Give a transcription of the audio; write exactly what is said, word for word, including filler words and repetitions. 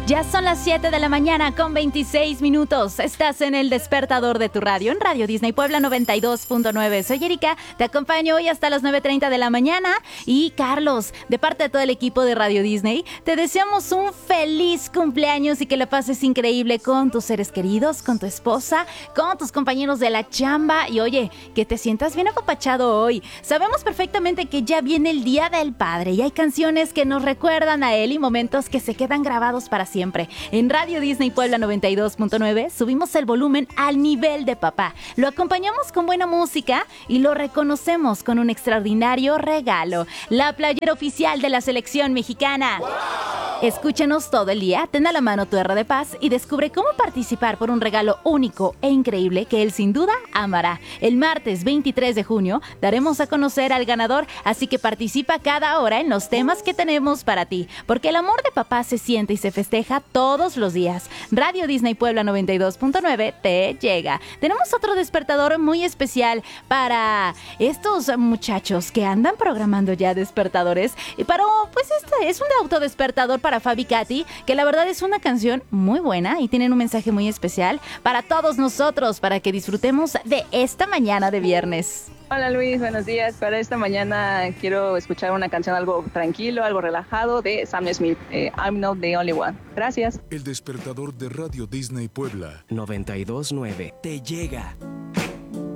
Ya son las siete de la mañana con veintiséis minutos. Estás en el despertador de tu radio, en Radio Disney Puebla noventa y dos punto nueve. Soy Erika, te acompaño hoy hasta las nueve treinta de la mañana. Y Carlos, de parte de todo el equipo de Radio Disney, te deseamos un feliz cumpleaños y que la pases increíble con tus seres queridos, con tu esposa, con tus compañeros de la chamba. Y oye, que te sientas bien apapachado hoy. Sabemos perfectamente que ya viene el Día del Padre y hay canciones que nos recuerdan a él y momentos que se quedan grabados para siempre. Siempre. En Radio Disney Puebla noventa y dos punto nueve subimos el volumen al nivel de papá. Lo acompañamos con buena música y lo reconocemos con un extraordinario regalo. La playera oficial de la selección mexicana. ¡Wow! Escúchanos todo el día, ten a la mano tu R de Paz y descubre cómo participar por un regalo único e increíble que él sin duda amará. El martes veintitrés de junio daremos a conocer al ganador, así que participa cada hora en los temas que tenemos para ti, porque el amor de papá se siente y se festeja todos los días. Radio Disney Puebla noventa y dos punto nueve te llega. Tenemos otro despertador muy especial para estos muchachos que andan programando ya despertadores. Y para, pues este es un autodespertador para Fabi Katy, que la verdad es una canción muy buena y tienen un mensaje muy especial para todos nosotros, para que disfrutemos de esta mañana de viernes. Hola Luis, buenos días. Para esta mañana quiero escuchar una canción algo tranquilo, algo relajado de Sam Smith, eh, I'm Not the Only One. Gracias. El despertador de Radio Disney Puebla noventa y dos punto nueve te llega.